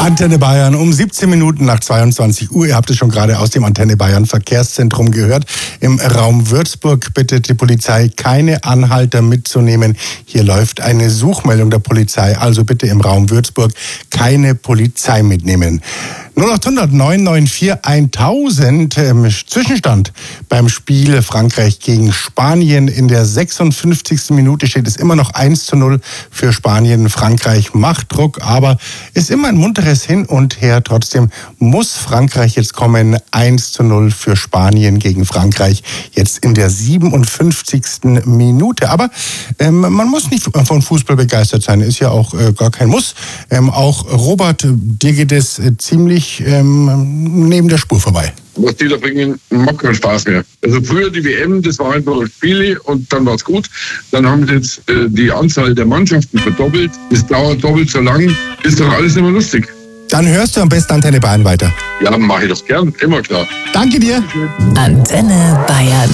Antenne Bayern um 17 Minuten nach 22 Uhr. Ihr habt es schon gerade aus dem Antenne Bayern Verkehrszentrum gehört. Im Raum Würzburg bittet die Polizei, keine Anhalter mitzunehmen. Hier läuft eine Suchmeldung der Polizei. Also bitte im Raum Würzburg keine Polizei mitnehmen. 0800 994 1000 Zwischenstand beim Spiel Frankreich gegen Spanien. In der 56. Minute steht es immer noch 1:0 für Spanien. Frankreich macht Druck, aber ist immer ein munteres Hin und Her. Trotzdem muss Frankreich jetzt kommen. 1:0 für Spanien gegen Frankreich. Jetzt in der 57. Minute. Aber man muss nicht von Fußball begeistert sein. Ist ja auch gar kein Muss. Auch Robert, dir geht es ziemlich neben der Spur vorbei. Was die da bringen, macht keinen Spaß mehr. Also früher die WM, das war einfach Spiele und dann war's gut. Dann haben sie jetzt die Anzahl der Mannschaften verdoppelt. Das dauert doppelt so lang. Ist doch alles nicht mehr lustig. Dann hörst du am besten Antenne Bayern weiter. Ja, mache ich doch gern. Immer klar. Danke dir. Antenne Bayern.